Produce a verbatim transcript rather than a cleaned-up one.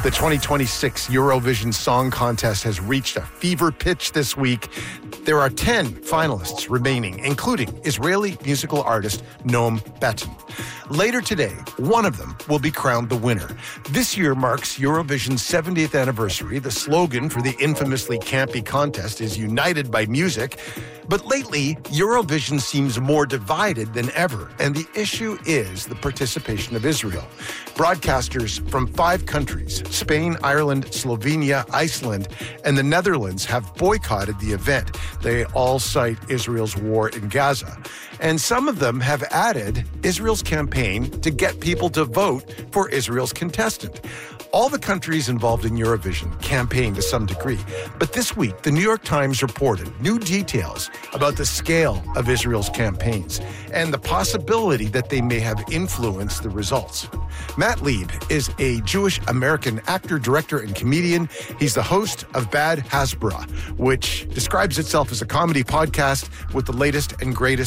The twenty twenty-six Eurovision Song Contest has reached a fever pitch this week. There are ten finalists remaining, including Israeli musical artist Noam Beton. Later today, one of them will be crowned the winner. This year marks Eurovision's seventieth anniversary. The slogan for the infamously campy contest is United by Music. But lately, Eurovision seems more divided than ever, and the issue is the participation of Israel. Broadcasters from five countries, Spain, Ireland, Slovenia, Iceland, and the Netherlands, have boycotted the event. They all cite Israel's war in Gaza. And some of them have added Israel's campaign to get people to vote for Israel's contestant. All the countries involved in Eurovision campaign to some degree. But this week, the New York Times reported new details about the scale of Israel's campaigns and the possibility that they may have influenced the results. Matt Lieb is a Jewish-American actor, director, and comedian. He's the host of Bad Hasbara, which describes itself as a comedy podcast with the latest and greatest